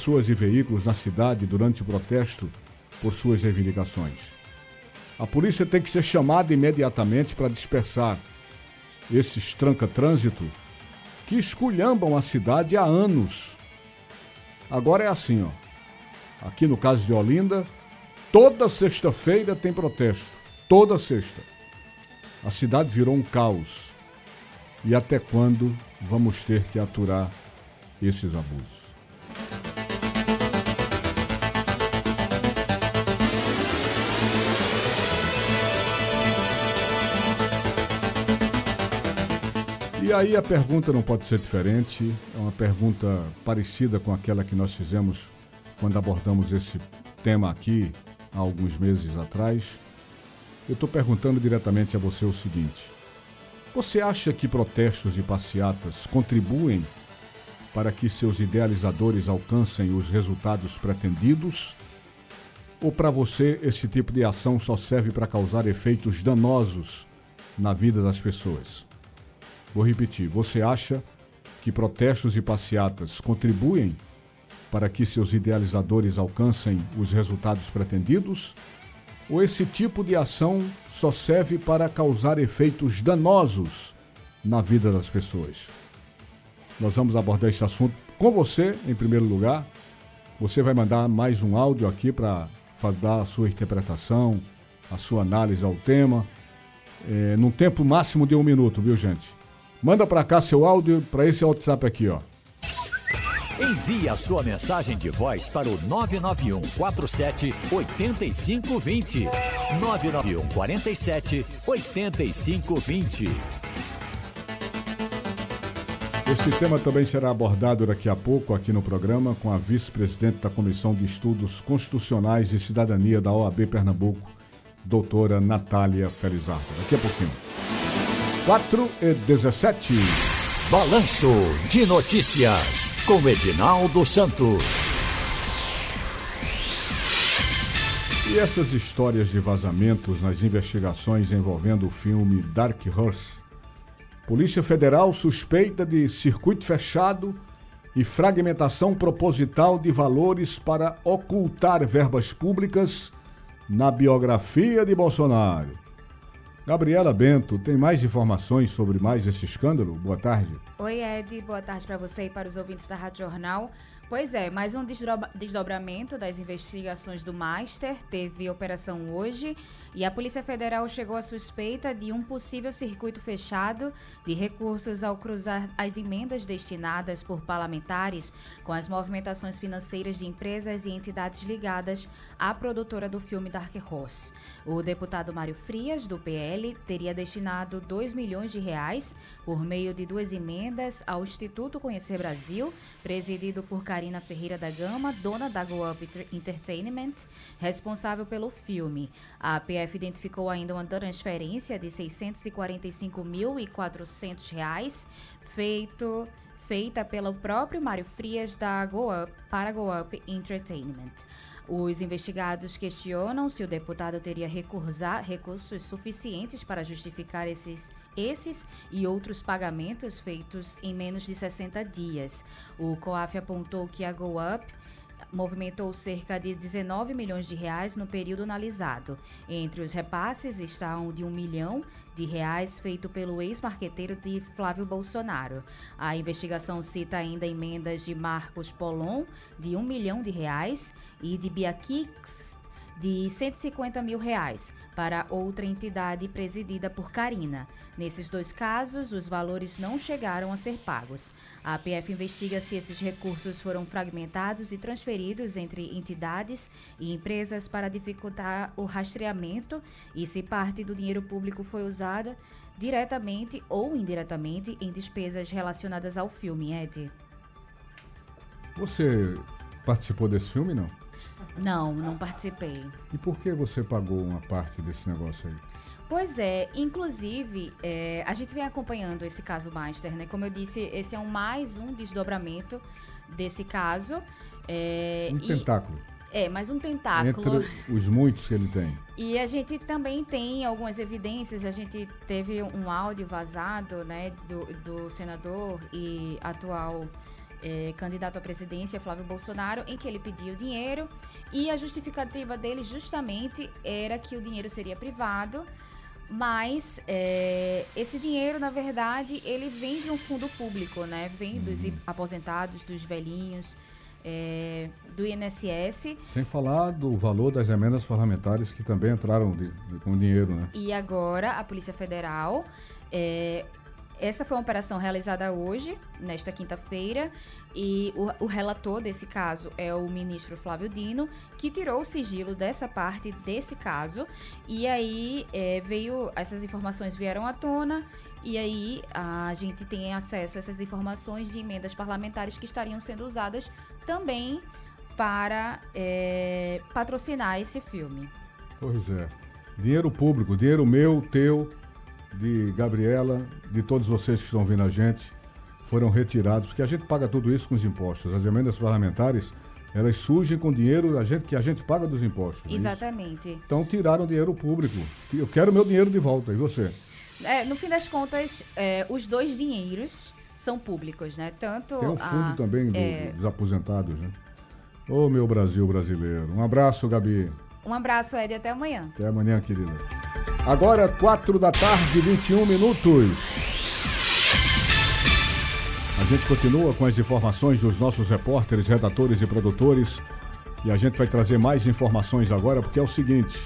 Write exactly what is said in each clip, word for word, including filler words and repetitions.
pessoas e veículos na cidade durante o protesto por suas reivindicações. A polícia tem que ser chamada imediatamente para dispersar esses tranca-trânsito que esculhambam a cidade há anos. Agora é assim, ó. Aqui no caso de Olinda, toda sexta-feira tem protesto. Toda sexta. A cidade virou um caos. E até quando vamos ter que aturar esses abusos? E aí a pergunta não pode ser diferente, é uma pergunta parecida com aquela que nós fizemos quando abordamos esse tema aqui há alguns meses atrás. Eu estou perguntando diretamente a você o seguinte: você acha que protestos e passeatas contribuem para que seus idealizadores alcancem os resultados pretendidos? Ou para você esse tipo de ação só serve para causar efeitos danosos na vida das pessoas? Vou repetir, você acha que protestos e passeatas contribuem para que seus idealizadores alcancem os resultados pretendidos? Ou esse tipo de ação só serve para causar efeitos danosos na vida das pessoas? Nós vamos abordar esse assunto com você, em primeiro lugar. Você vai mandar mais um áudio aqui para dar a sua interpretação, a sua análise ao tema, é, num tempo máximo de um minuto, viu, gente? Manda para cá seu áudio para esse WhatsApp aqui, ó. Envie a sua mensagem de voz para o nove nove um quatro sete oito cinco dois zero. nove nove um quatro sete oito cinco dois zero. Esse tema também será abordado daqui a pouco aqui no programa com a vice-presidente da Comissão de Estudos Constitucionais e Cidadania da O A B Pernambuco, doutora Natália Felizardo. Daqui a pouquinho. quatro e dezessete. Balanço de Notícias, com Edinaldo Santos. E essas histórias de vazamentos nas investigações envolvendo o filme Dark Horse? Polícia Federal suspeita de circuito fechado e fragmentação proposital de valores para ocultar verbas públicas na biografia de Bolsonaro. Gabriela Bento, tem mais informações sobre mais esse escândalo? Boa tarde. Oi, Ed. Boa tarde para você e para os ouvintes da Rádio Jornal. Pois é, mais um desdobramento das investigações do Master teve operação hoje e a Polícia Federal chegou à suspeita de um possível circuito fechado de recursos ao cruzar as emendas destinadas por parlamentares com as movimentações financeiras de empresas e entidades ligadas à produtora do filme Dark Horse. O deputado Mário Frias, do P L, teria destinado dois milhões de reais por meio de duas emendas ao Instituto Conhecer Brasil, presidido por Karina Ferreira da Gama, dona da Go Up Entertainment, responsável pelo filme. A P F identificou ainda uma transferência de seiscentos e quarenta e cinco mil e quatrocentos reais feito, feita pelo próprio Mário Frias da Go Up para Go Up Entertainment. Os investigados questionam se o deputado teria recursar, recursos suficientes para justificar esses, esses e outros pagamentos feitos em menos de sessenta dias. O COAF apontou que a Go Up movimentou cerca de dezenove milhões de reais no período analisado. Entre os repasses estão de um milhão de reais feito pelo ex-marqueteiro de Flávio Bolsonaro. A investigação cita ainda emendas de Marcos Polon, de um milhão de reais, e de Biakix, de cento e cinquenta mil reais, para outra entidade presidida por Karina. Nesses dois casos, os valores não chegaram a ser pagos. A P F investiga se esses recursos foram fragmentados e transferidos entre entidades e empresas para dificultar o rastreamento e se parte do dinheiro público foi usada diretamente ou indiretamente em despesas relacionadas ao filme, Ed. Você participou desse filme, não? Não, não participei. E por que você pagou uma parte desse negócio aí? Pois é, inclusive, é, a gente vem acompanhando esse caso Master, né? Como eu disse, esse é um, mais um desdobramento desse caso. É, um e, tentáculo. É, mais um tentáculo. Entre os muitos que ele tem. E a gente também tem algumas evidências, a gente teve um áudio vazado, né, do, do senador e atual é, candidato à presidência, Flávio Bolsonaro, em que ele pediu dinheiro e a justificativa dele justamente era que o dinheiro seria privado, mas é, esse dinheiro, na verdade, ele vem de um fundo público, né? Vem dos uhum. aposentados, dos velhinhos, é, do I N S S. Sem falar do valor das emendas parlamentares que também entraram de, de, com dinheiro, né? E agora a Polícia Federal... É, essa foi uma operação realizada hoje, nesta quinta-feira, e o, o relator desse caso é o ministro Flávio Dino, que tirou o sigilo dessa parte desse caso, e aí é, veio, essas informações vieram à tona, e aí a gente tem acesso a essas informações de emendas parlamentares que estariam sendo usadas também para é, patrocinar esse filme. Pois é. Dinheiro público, dinheiro meu, teu, de Gabriela, de todos vocês que estão ouvindo a gente, foram retirados, porque a gente paga tudo isso com os impostos. As emendas parlamentares, elas surgem com dinheiro a gente, que a gente paga dos impostos. Exatamente. É então tiraram dinheiro público. Eu quero meu dinheiro de volta, e você? É, no fim das contas, é, os dois dinheiros são públicos, né? Tanto tem um fundo a, também do, é... dos aposentados, né? Ô, meu Brasil brasileiro. Um abraço, Gabi. Um abraço, Ed, até amanhã. Até amanhã, querida. Agora, quatro da tarde, vinte e um minutos. A gente continua com as informações dos nossos repórteres, redatores e produtores. E a gente vai trazer mais informações agora, porque é o seguinte.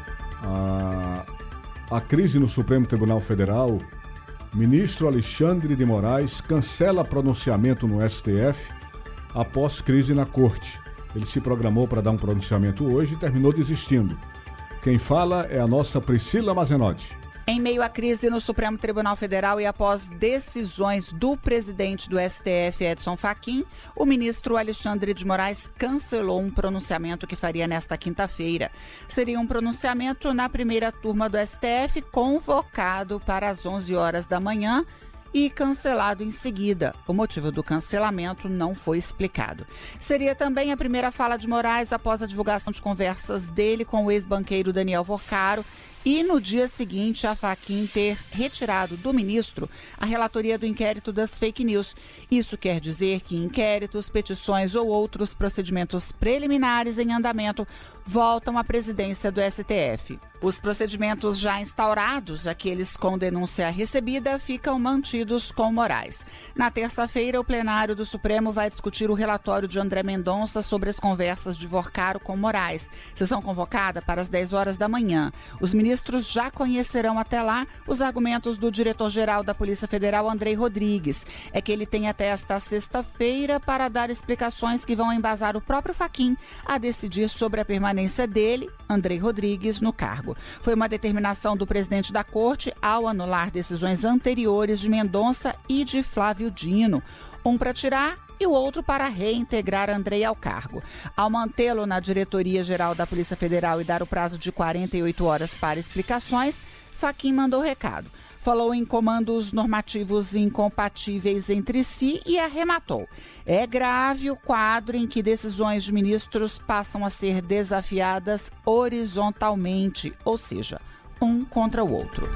A, a crise no Supremo Tribunal Federal, ministro Alexandre de Moraes cancela pronunciamento no S T F após crise na corte. Ele se programou para dar um pronunciamento hoje e terminou desistindo. Quem fala é a nossa Priscila Mazenotti. Em meio à crise no Supremo Tribunal Federal e após decisões do presidente do S T F, Edson Fachin, o ministro Alexandre de Moraes cancelou um pronunciamento que faria nesta quinta-feira. Seria um pronunciamento na primeira turma do S T F, convocado para as onze horas da manhã, e cancelado em seguida. O motivo do cancelamento não foi explicado. Seria também a primeira fala de Moraes após a divulgação de conversas dele com o ex-banqueiro Daniel Vocaro e no dia seguinte a Fachin ter retirado do ministro a relatoria do inquérito das fake news. Isso quer dizer que inquéritos, petições ou outros procedimentos preliminares em andamento voltam à presidência do S T F. Os procedimentos já instaurados, aqueles com denúncia recebida, ficam mantidos com Moraes. Na terça-feira, o plenário do Supremo vai discutir o relatório de André Mendonça sobre as conversas de Vocaro com Moraes. Sessão convocada para as dez horas da manhã. Os ministros já conhecerão até lá os argumentos do diretor-geral da Polícia Federal, Andrei Rodrigues. É que ele tem até esta sexta-feira para dar explicações que vão embasar o próprio Fachin a decidir sobre a permanência dele, Andrei Rodrigues, no cargo. Foi uma determinação do presidente da Corte ao anular decisões anteriores de Mendonça e de Flávio Dino. Um para tirar e o outro para reintegrar Andrei ao cargo. Ao mantê-lo na diretoria-geral da Polícia Federal e dar o prazo de quarenta e oito horas para explicações, Fachin mandou recado. Falou em comandos normativos incompatíveis entre si e arrematou. É grave o quadro em que decisões de ministros passam a ser desafiadas horizontalmente, ou seja, um contra o outro.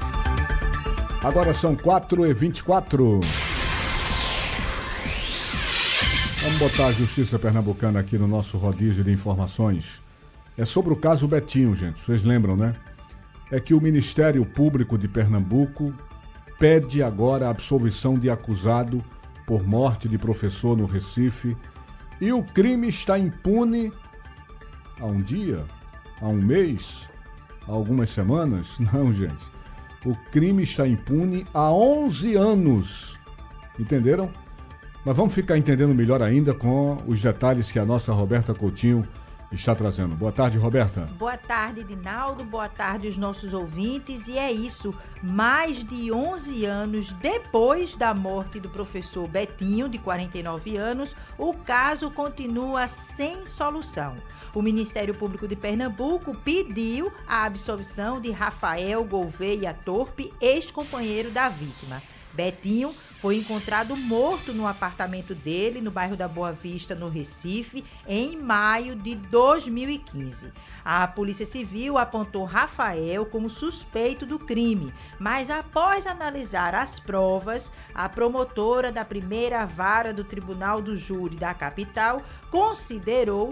Agora são quatro e vinte e quatro. Vamos botar a Justiça Pernambucana aqui no nosso rodízio de informações. É sobre o caso Betinho, gente. Vocês lembram, né? É que o Ministério Público de Pernambuco pede agora a absolvição de acusado por morte de professor no Recife e o crime está impune há um dia, há um mês, há algumas semanas? Não, gente. O crime está impune há onze anos. Entenderam? Mas vamos ficar entendendo melhor ainda com os detalhes que a nossa Roberta Coutinho está trazendo. Boa tarde, Roberta. Boa tarde, Dinaldo. Boa tarde, os nossos ouvintes. E é isso, mais de onze anos depois da morte do professor Betinho, de quarenta e nove anos, o caso continua sem solução. O Ministério Público de Pernambuco pediu a absolvição de Rafael Gouveia Torpe, ex-companheiro da vítima. Betinho foi encontrado morto no apartamento dele, no bairro da Boa Vista, no Recife, em maio de dois mil e quinze. A Polícia Civil apontou Rafael como suspeito do crime, mas após analisar as provas, a promotora da primeira vara do Tribunal do Júri da capital considerou